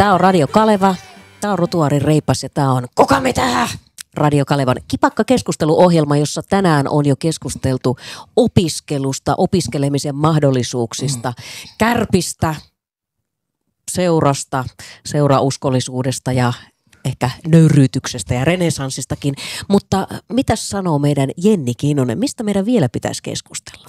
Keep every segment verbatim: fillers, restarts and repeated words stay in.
Tämä on Radio Kaleva, tämä on Rotuari Reipas ja tämä on Kuka mitä? Radio Kalevan kipakka keskusteluohjelma, jossa tänään on jo keskusteltu opiskelusta, opiskelemisen mahdollisuuksista, mm. kärpistä, seurasta, seurauskollisuudesta ja ehkä nöyryytyksestä ja renesanssistakin. Mutta mitä sanoo meidän Jenni Kinnunen, mistä meidän vielä pitäisi keskustella?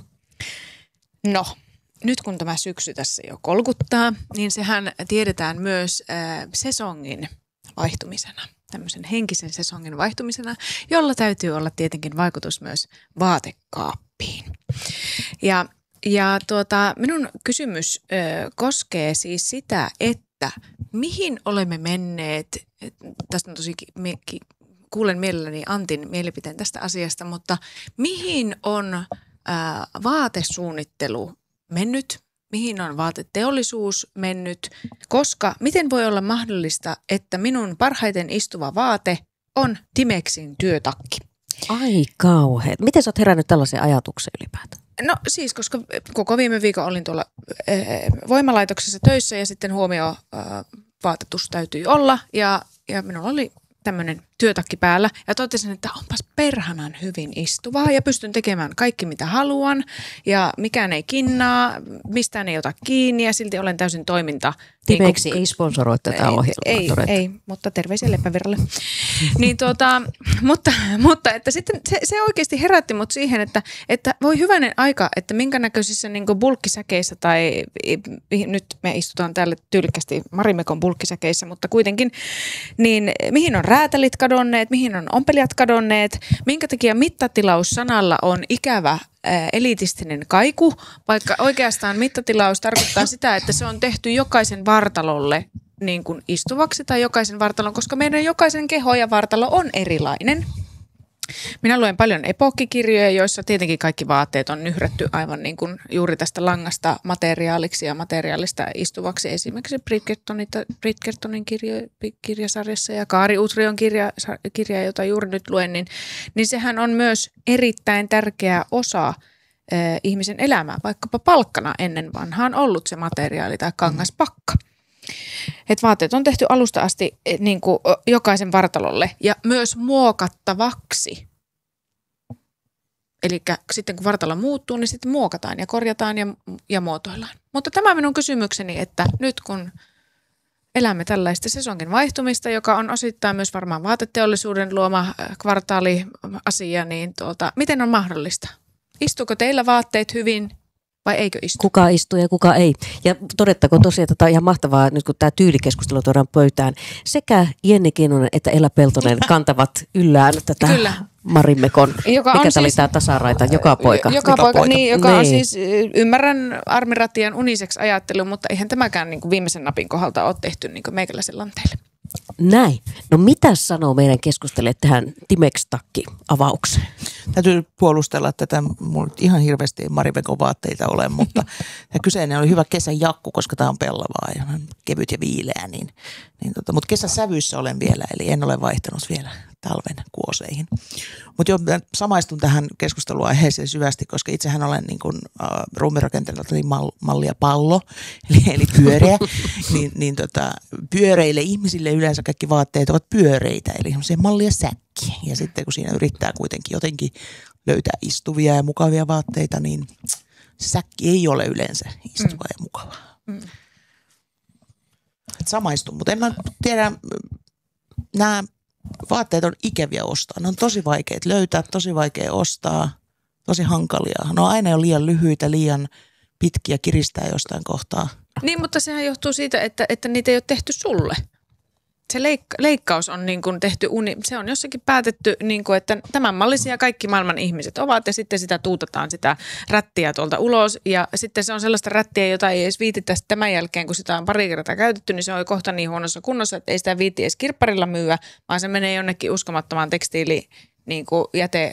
No, nyt kun tämä syksy tässä jo kolkuttaa, niin sehän tiedetään myös äh, sesongin vaihtumisena, tämmöisen henkisen sesongin vaihtumisena, jolla täytyy olla tietenkin vaikutus myös vaatekaappiin. Ja, ja tuota, minun kysymys äh, koskee siis sitä, että mihin olemme menneet, tästä on tosi, kuulen mielelläni Antin mielipiteen tästä asiasta, mutta mihin on äh, vaatesuunnittelu mennyt, mihin on vaateteollisuus mennyt, koska miten voi olla mahdollista, että minun parhaiten istuva vaate on Timexin työtakki? Ai kauhean. Miten sä oot herännyt tällaisen ajatuksen ylipäätään? No siis, koska koko viime viikon olin tuolla äh, voimalaitoksessa töissä ja sitten huomio äh, vaatetus täytyi olla ja, ja minulla oli tämmöinen työtakki päällä ja totesin, että onpas perhanan hyvin istuvaa ja pystyn tekemään kaikki mitä haluan ja mikään ei kinnaa, mistään ei ota kiinni ja silti olen täysin toiminta. Timexi niin ei sponsoroi tätä ohjelmaa. Ei, ei, mutta terveisiä Leppävirralle. niin tuota, mutta, mutta että sitten se, se oikeasti herätti mut siihen, että, että voi hyvänen aika, että minkä näköisissä niin kuin bulkkisäkeissä tai nyt me istutaan täällä tyylikkästi Marimekon bulkkisäkeissä, mutta kuitenkin, niin mihin on räätälit kadonneet, mihin on ompelijat kadonneet, minkä takia mittatilaus-sanalla on ikävä elitistinen kaiku, vaikka oikeastaan mittatilaus tarkoittaa sitä, että se on tehty jokaisen vartalolle niin kuin istuvaksi tai jokaisen vartalon, koska meidän jokaisen keho ja vartalo on erilainen. Minä luen paljon epokkikirjoja, joissa tietenkin kaikki vaatteet on nyhrätty aivan niin kuin juuri tästä langasta materiaaliksi ja materiaalista istuvaksi. Esimerkiksi Bridgertonin kirja, kirjasarjassa ja Kaari Utrion kirja, kirja, jota juuri nyt luen, niin, niin sehän on myös erittäin tärkeä osa eh, ihmisen elämää, vaikkapa palkkana ennen vanhaan ollut se materiaali tai kangaspakka. Et vaatteet on tehty alusta asti niin kuin jokaisen vartalolle ja myös muokattavaksi. Eli sitten kun vartalo muuttuu, niin sitten muokataan ja korjataan ja, ja muotoillaan. Mutta tämä on minun kysymykseni, että nyt kun elämme tällaista sesongin vaihtumista, joka on osittain myös varmaan vaateteollisuuden luoma kvartaaliasia, niin tuota, miten on mahdollista? Istuuko teillä vaatteet hyvin? Vai eikö istu? Kuka istuu ja kuka ei. Ja todettakoon tosiaan, että tämä on ihan mahtavaa, nyt kun tämä tyylikeskustelu tuodaan pöytään. Sekä Jenni Kinnunen että Ella Peltonen kantavat yllään tätä Kyllä. Marimekon, joka mikä tämä siis, oli tämä tasaraita, joka poika. Joka, joka poika, poika. Niin, joka niin. on siis, ymmärrän armiratian uniseksi ajattelu, mutta eihän tämäkään niin kuin viimeisen napin kohdalta ole tehty niin kuin meikäläisen lanteille. Näin. No mitä sanoo meidän keskustelijat tähän Timex-takki-avaukseen? Täytyy puolustella tätä, mulla ihan hirveästi Marimekon vaatteita ole, mutta kyseinen oli hyvä kesän jakku, koska tämä on pellavaa ja kevyt ja viileä, niin, niin tota, mutta kesäsävyissä olen vielä, eli en ole vaihtanut vielä talven kuoseihin. Mutta jo samaistun tähän keskusteluaiheeseen syvästi, koska itsehän olen niin kuin äh, ruumirakenteelta mal, mallia pallo, eli, eli pyöreä, niin, niin tota, pyöreille ihmisille yleensä kaikki vaatteet ovat pyöreitä, eli semmoisia mallia säkkiä. Ja sitten kun siinä yrittää kuitenkin jotenkin löytää istuvia ja mukavia vaatteita, niin se säkki ei ole yleensä istuva mm. ja mukava. Mm. Samaistun, mutta en mä tiedä, nämä vaatteet on ikäviä ostaa. Ne on tosi vaikeat löytää, tosi vaikea ostaa, tosi hankalia. Ne on aina jo liian lyhyitä, liian pitkiä, kiristää jostain kohtaa. Niin, mutta sehän johtuu siitä, että, että niitä ei ole tehty sulle. Se leik- leikkaus on niin kuin tehty, uni, se on jossakin päätetty, niin kuin, että tämän mallisia kaikki maailman ihmiset ovat ja sitten sitä tuutataan sitä rättiä tuolta ulos ja sitten se on sellaista rättiä, jota ei edes viititä tämän jälkeen, kun sitä on pari kertaa käytetty, niin se on kohta niin huonossa kunnossa, että ei sitä viitti edes kirpparilla myyä, vaan se menee jonnekin uskomattomaan tekstiili niin kuin jäte,